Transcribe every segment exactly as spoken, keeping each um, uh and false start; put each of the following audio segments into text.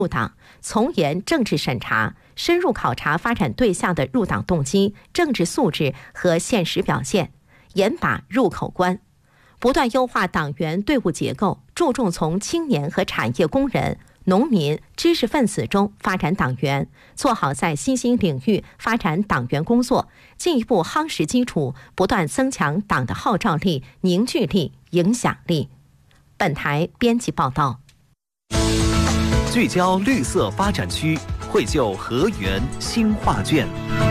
入党，从严政治审查，深入考察发展对象的入党动机、政治素质和现实表现，严把入口关，不断优化党员队伍结构，注重从青年和产业工人、农民、知识分子中发展党员，做好在新兴领域发展党员工作，进一步夯实基础，不断增强党的号召力、凝聚力、影响力。本台编辑报道。 聚焦绿色发展区，绘就河源新画卷。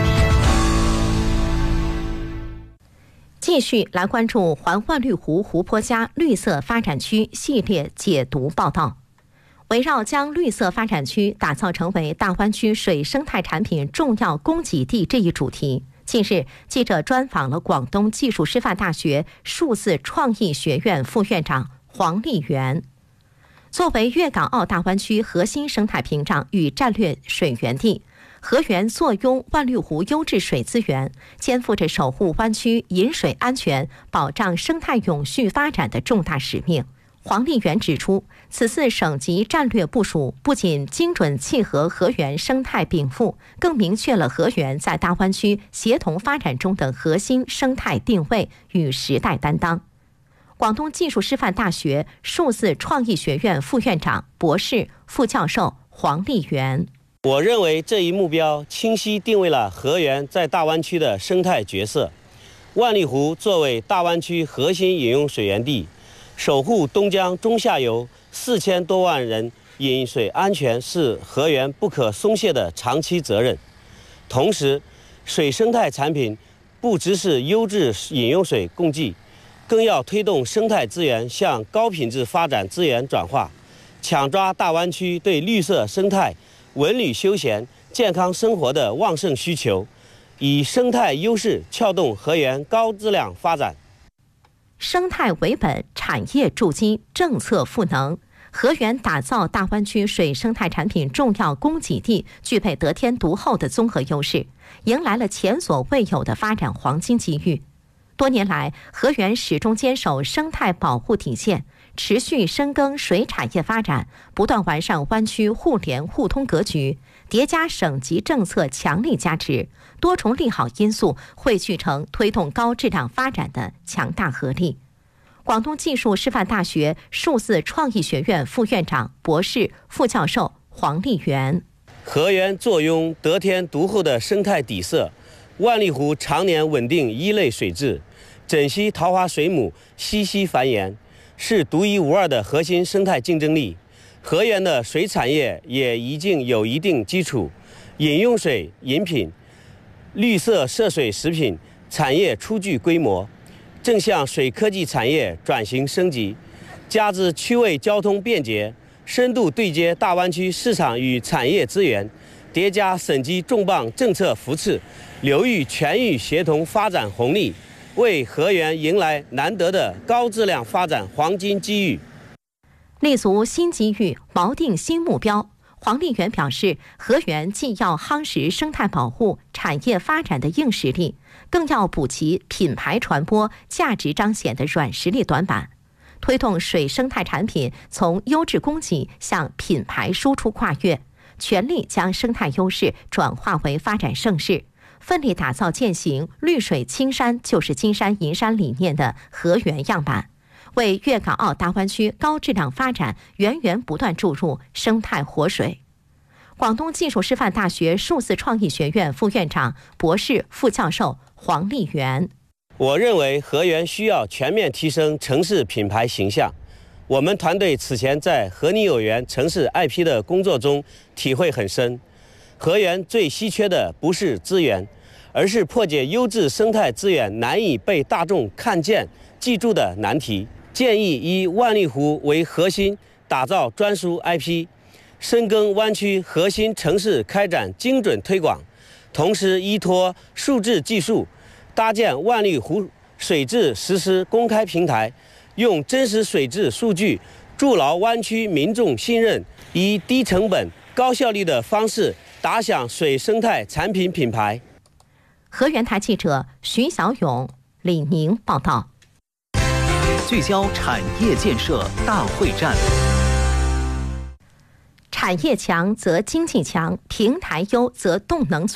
继续来关注环万绿湖湖泊家绿色发展区系列解读报道。围绕将绿色发展区打造成为大湾区水生态产品重要供给地这一主题，近日记者专访了广东技术师范大学数字创意学院副院长黄丽媛。作为粤港澳大湾区核心生态屏障与战略水源地，河源坐拥万绿湖优质水资源，肩负着守护湾区饮水安全、保障生态永续发展的重大使命。黄丽媛指出，此次省级战略部署不仅精准契合河源生态禀赋，更明确了河源在大湾区协同发展中的核心生态定位与时代担当。广东技术师范大学数字创意学院副院长、博士、副教授黄丽媛。 我认为这一目标清晰定位了河源在大湾区的生态角色。万绿湖作为大湾区核心饮用水源地，守护东江中下游四千多万人饮水安全是河源不可松懈的长期责任。同时，水生态产品不只是优质饮用水供给，更要推动生态资源向高品质发展资源转化，抢抓大湾区对绿色生态、文旅休闲、健康生活的旺盛需求，以生态优势撬动河源高质量发展。 生态为本，产业筑基，政策赋能。河源打造大湾区水生态产品重要供给地，具备得天独厚的综合优势，迎来了前所未有的发展黄金机遇。多年来，河源始终坚守生态保护底线，持续深耕水产业发展，不断完善湾区互联互通格局，叠加省级政策强力加持，多重利好因素汇聚成推动高质量发展的强大合力。广东技术师范大学数字创意学院副院长、博士、副教授黄丽媛。 河源坐拥得天独厚的生态底色，万绿湖常年稳定一类水质，枕溪桃花水母栖息繁衍，是独一无二的核心生态竞争力。河源的水产业也已经有一定基础，饮用水、饮品、绿色涉水食品产业初具规模，正向水科技产业转型升级。加之区位交通便捷，深度对接大湾区市场与产业资源，叠加省级重磅政策扶持，流域全域协同发展红利，为河源迎来难得的高质量发展黄金机遇。 立足新机遇，锚定新目标。黄丽媛表示，河源既要夯实生态保护、产业发展的硬实力，更要补齐品牌传播、价值彰显的软实力短板，推动水生态产品从优质供给向品牌输出跨越，全力将生态优势转化为发展盛世，奋力打造践行绿水青山就是金山银山理念的河源样板，为粤港澳大湾区高质量发展源源不断注入生态活水。广东技术师范大学数字创意学院副院长、博士、副教授黄丽媛。 我认为河源需要全面提升城市品牌形象。我们团队此前在和你有缘城市 I P 的工作中体会很深，河源最稀缺的不是资源，而是破解优质生态资源难以被大众看见、记住的难题。建议以万绿湖为核心，打造专属 I P， 深耕湾区核心城市开展精准推广，同时依托数字技术，搭建万绿湖水质实施公开平台，用真实水质数据筑牢湾区民众信任，以低成本、高效率的方式打响水生态产品品牌。 河源台记者徐小勇、李宁报道。 聚焦产业建设大会战。 产业强则经济强，平台优则动能足。